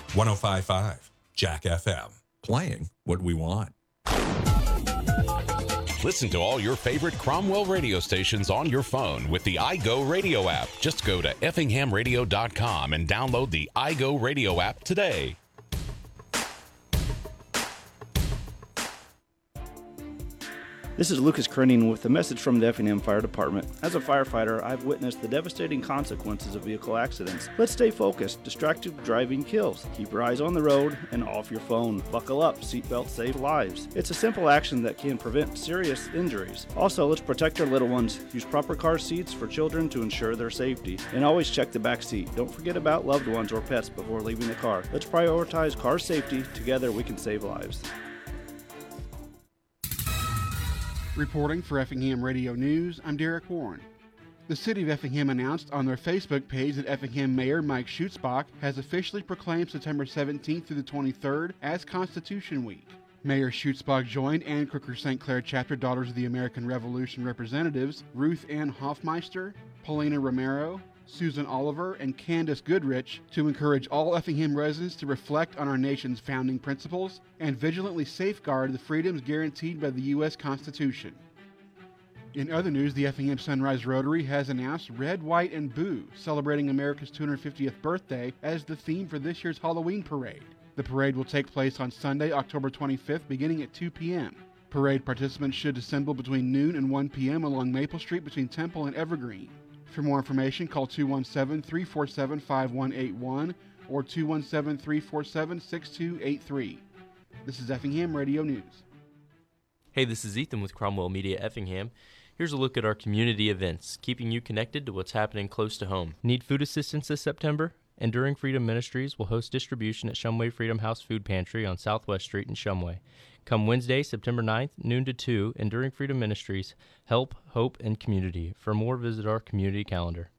105.5 Jack FM. Playing what we want. Listen to all your favorite Cromwell radio stations on your phone with the iGo Radio app. Just go to effinghamradio.com and download the iGo Radio app today. This is Lucas Krenning with a message from the Effingham Fire Department. As a firefighter, I've witnessed the devastating consequences of vehicle accidents. Let's stay focused. Distracted driving kills. Keep your eyes on the road and off your phone. Buckle up. Seatbelts save lives. It's a simple action that can prevent serious injuries. Also, let's protect our little ones. Use proper car seats for children to ensure their safety. And always check the back seat. Don't forget about loved ones or pets before leaving the car. Let's prioritize car safety. Together we can save lives. Reporting for Effingham Radio News, I'm Derek Warren. The City of Effingham announced on their Facebook page that Effingham Mayor Mike Schutzbach has officially proclaimed September 17th through the 23rd as Constitution Week. Mayor Schutzbach joined Ann Crooker St. Clair Chapter Daughters of the American Revolution representatives Ruth Ann Hoffmeister, Paulina Romero, Susan Oliver, and Candace Goodrich to encourage all Effingham residents to reflect on our nation's founding principles and vigilantly safeguard the freedoms guaranteed by the U.S. Constitution. In other news, the Effingham Sunrise Rotary has announced Red, White, and Boo, celebrating America's 250th birthday, as the theme for this year's Halloween parade. The parade will take place on Sunday, October 25th, beginning at 2 p.m. Parade participants should assemble between noon and 1 p.m. along Maple Street between Temple and Evergreen. For more information, call 217-347-5181 or 217-347-6283. This is Effingham Radio News. Hey, this is Ethan with Cromwell Media Effingham. Here's a look at our community events, keeping you connected to what's happening close to home. Need food assistance this September? Enduring Freedom Ministries will host distribution at Shumway Freedom House Food Pantry on Southwest Street in Shumway. Come Wednesday, September 9th, noon to 2, Enduring Freedom Ministries, Help, Hope, and Community. For more, visit our community calendar.